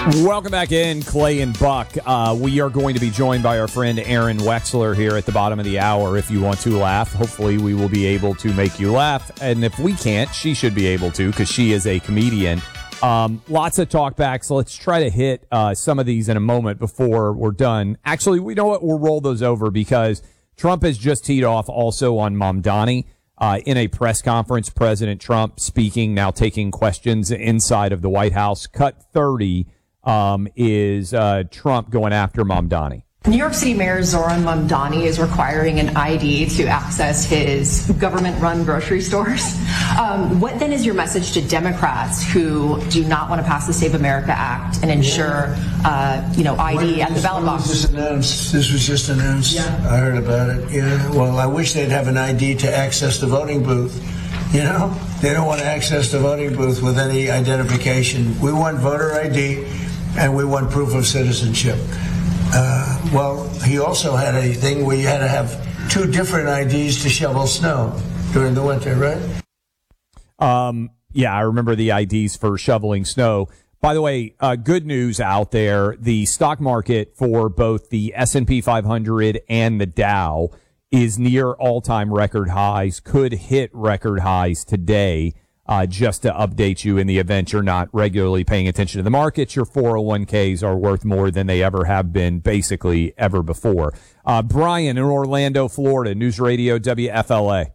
Welcome back in, Clay and Buck. We are going to be joined by our friend Aaron Wexler here at the bottom of the hour. If you want to laugh, hopefully we will be able to make you laugh. And if we can't, she should be able to because she is a comedian. Lots of talkbacks. Let's try to hit some of these in a moment before we're done. Actually, we know what? We'll roll those over because Trump has just teed off also on Mamdani. In a press conference, President Trump speaking, now taking questions inside of the White House. Cut 30 is Trump going after Mamdani. New York City Mayor Zoran Mamdani is requiring an ID to access his government-run grocery stores. What then is your message to Democrats who do not want to pass the Save America Act and ensure, ID at the ballot box? This was just announced. Yeah. I heard about it. Yeah. Well, I wish they'd have an ID to access the voting booth. You know, they don't want to access the voting booth with any identification. We want voter ID, and we want proof of citizenship. Well, he also had a thing where you had to have 2 different IDs to shovel snow during the winter, right? Yeah, I remember the IDs for shoveling snow. By the way, good news out there. The stock market for both the S&P 500 and the Dow is near all-time record highs, could hit record highs today. Just to update you in the event you're not regularly paying attention to the markets, your 401ks are worth more than they ever have been, basically ever before. Brian in Orlando, Florida, News Radio WFLA.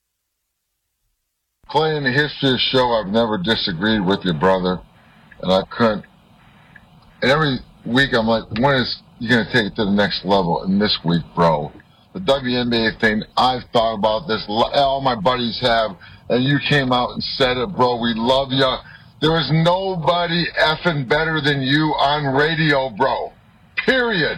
Clay, in the history of the show, I've never disagreed with your brother, and I couldn't. And every week I'm like, when is you going to take it to the next level? And this week, bro, the WNBA thing, I've thought about this, all my buddies have, and you came out and said it, bro. We love you. There is nobody effing better than you on radio, bro. Period.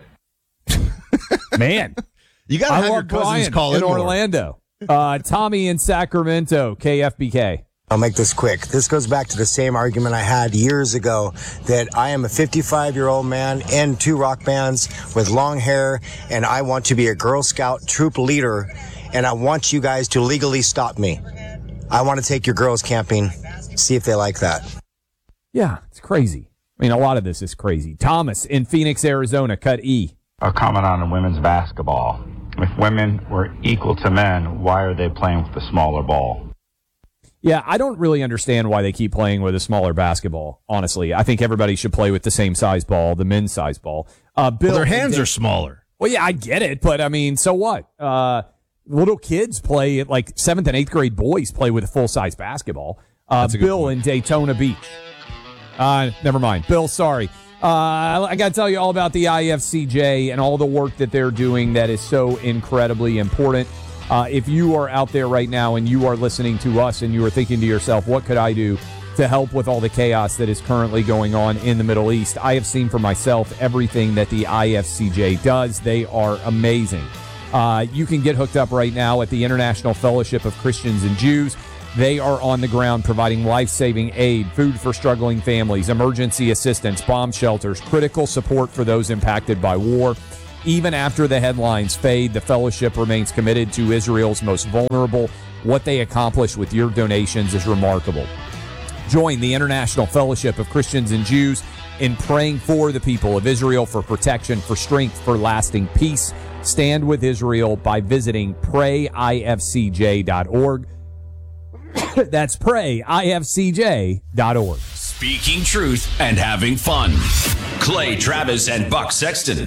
Man. You got to have your cousins call in Orlando. Tommy in Sacramento, KFBK. I'll make this quick. This goes back to the same argument I had years ago that I am a 55-year-old man in 2 rock bands with long hair, and I want to be a Girl Scout troop leader, and I want you guys to legally stop me. I want to take your girls camping, see if they like that. Yeah, it's crazy. I mean, a lot of this is crazy. Thomas in Phoenix, Arizona, cut E. A comment on women's basketball. If women were equal to men, why are they playing with the smaller ball? Yeah, I don't really understand why they keep playing with a smaller basketball, honestly. I think everybody should play with the same size ball, the men's size ball. Bill, their hands are smaller. Well, yeah, I get it, but I mean, so what? Little kids play, like 7th and 8th grade boys play with a full-size basketball. Bill in Daytona Beach. Never mind. Bill, sorry. I got to tell you all about the IFCJ and all the work that they're doing that is so incredibly important. If you are out there right now and you are listening to us and you are thinking to yourself, what could I do to help with all the chaos that is currently going on in the Middle East? I have seen for myself everything that the IFCJ does. They are amazing. You can get hooked up right now at the International Fellowship of Christians and Jews. They are on the ground providing life-saving aid, food for struggling families, emergency assistance, bomb shelters, critical support for those impacted by war. Even after the headlines fade, the fellowship remains committed to Israel's most vulnerable. What they accomplish with your donations is remarkable. Join the International Fellowship of Christians and Jews in praying for the people of Israel, for protection, for strength, for lasting peace. Stand with Israel by visiting prayifcj.org. That's prayifcj.org. Speaking truth and having fun. Clay Travis and Buck Sexton.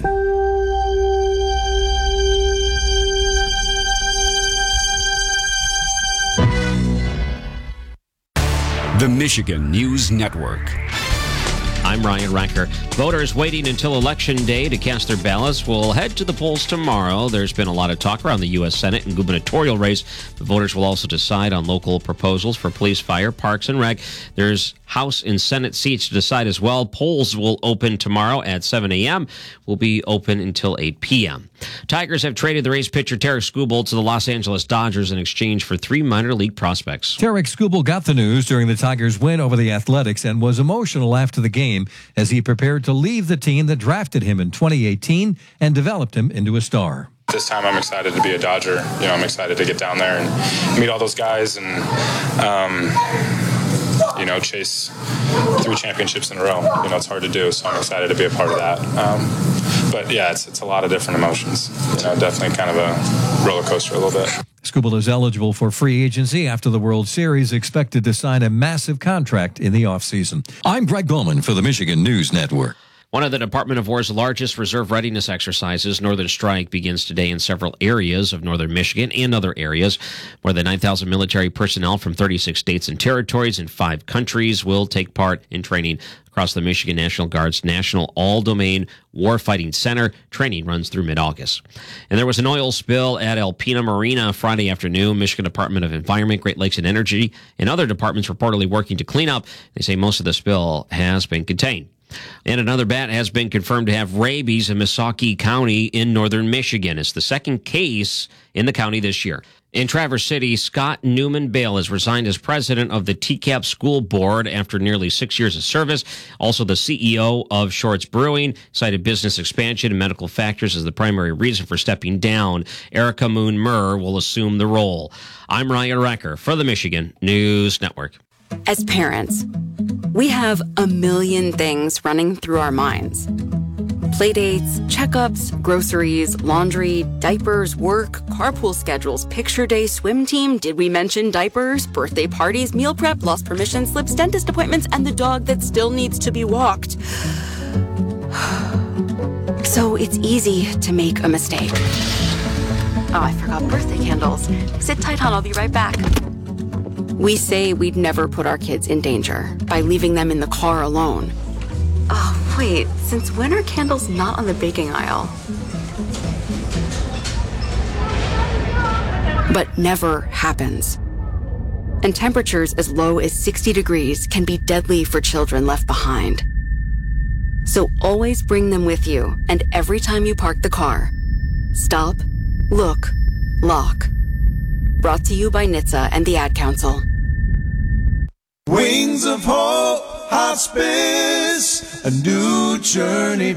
The Michigan News Network. I'm Ryan Reicher. Voters waiting until Election Day to cast their ballots will head to the polls tomorrow. There's been a lot of talk around the U.S. Senate and gubernatorial race. The voters will also decide on local proposals for police, fire, parks, and rec. There's House and Senate seats to decide as well. Polls will open tomorrow at 7 a.m. Will be open until 8 p.m. Tigers have traded the Rays pitcher Tarik Skubal to the Los Angeles Dodgers in exchange for 3 minor league prospects. Tarik Skubal got the news during the Tigers' win over the Athletics and was emotional after the game as he prepared to leave the team that drafted him in 2018 and developed him into a star. This time I'm excited to be a Dodger. I'm excited to get down there and meet all those guys and chase 3 championships in a row. It's hard to do, so I'm excited to be a part of that. But yeah, it's a lot of different emotions. Definitely kind of a roller coaster a little bit. Skubal is eligible for free agency after the World Series, expected to sign a massive contract in the offseason. I'm Greg Bowman for the Michigan News Network. One of the Department of War's largest reserve readiness exercises, Northern Strike, begins today in several areas of northern Michigan and other areas. More than 9,000 military personnel from 36 states and territories in 5 countries will take part in training across the Michigan National Guard's National All-Domain Warfighting Center. Training runs through mid-August. And there was an oil spill at Alpena Marina Friday afternoon. Michigan Department of Environment, Great Lakes and Energy, and other departments reportedly working to clean up. They say most of the spill has been contained. And another bat has been confirmed to have rabies in Missaukee County in northern Michigan. It's the second case in the county this year. In Traverse City, Scott Newman Bale has resigned as president of the TCAP School Board after nearly 6 years of service. Also, the CEO of Shorts Brewing cited business expansion and medical factors as the primary reason for stepping down. Erica Moon Murr will assume the role. I'm Ryan Recker for the Michigan News Network. As parents, we have a million things running through our minds. Playdates, checkups, groceries, laundry, diapers, work, carpool schedules, picture day, swim team, did we mention diapers, birthday parties, meal prep, lost permission slips, dentist appointments, and the dog that still needs to be walked. So it's easy to make a mistake. Oh, I forgot birthday candles. Sit tight, hon, I'll be right back. We say we'd never put our kids in danger by leaving them in the car alone. Oh, wait, since when are candles not on the baking aisle? But never happens. And temperatures as low as 60 degrees can be deadly for children left behind. So always bring them with you, and every time you park the car, stop, look, lock. Brought to you by NHTSA and the Ad Council. Wings of Hope Hospice, a new journey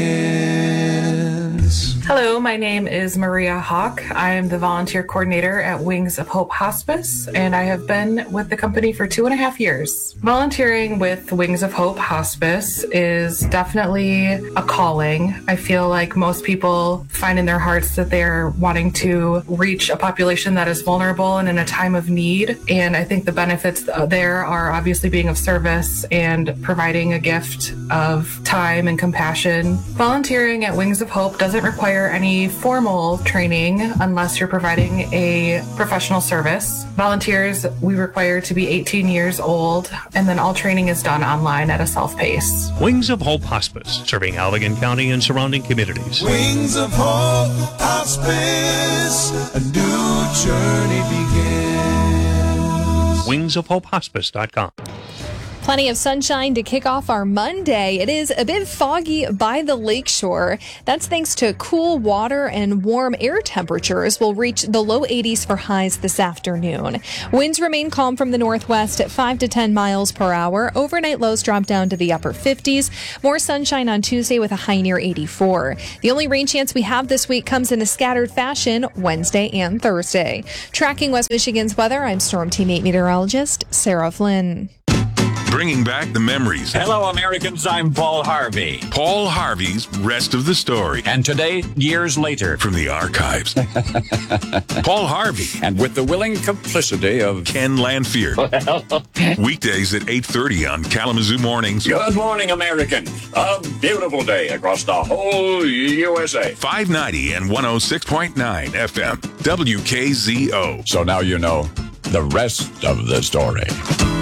begins. Hello, my name is Maria Hawk. I am the volunteer coordinator at Wings of Hope Hospice, and I have been with the company for 2.5 years. Volunteering with Wings of Hope Hospice is definitely a calling. I feel like most people find in their hearts that they're wanting to reach a population that is vulnerable and in a time of need, and I think the benefits there are obviously being of service and providing a gift of time and compassion. Volunteering at Wings of Hope doesn't require any formal training unless you're providing a professional service. Volunteers, we require to be 18 years old, and then all training is done online at a self-pace. Wings of Hope Hospice, serving Allegan County and surrounding communities. Wings of Hope Hospice, a new journey begins. WingsOfHopeHospice.com. Plenty of sunshine to kick off our Monday. It is a bit foggy by the lakeshore. That's thanks to cool water and warm air temperatures. We'll reach the low 80s for highs this afternoon. Winds remain calm from the northwest at 5 to 10 miles per hour. Overnight lows drop down to the upper 50s. More sunshine on Tuesday with a high near 84. The only rain chance we have this week comes in a scattered fashion Wednesday and Thursday. Tracking West Michigan's weather, I'm Storm Team 8 meteorologist Sarah Flynn. Bringing back the memories. Hello, Americans. I'm Paul Harvey. Paul Harvey's Rest of the Story. And today, years later. From the archives. Paul Harvey. And with the willing complicity of Ken Lanfear. Weekdays at 8:30 on Kalamazoo Mornings. Good morning, American. A beautiful day across the whole USA. 590 and 106.9 FM. WKZO. So now you know the rest of the story.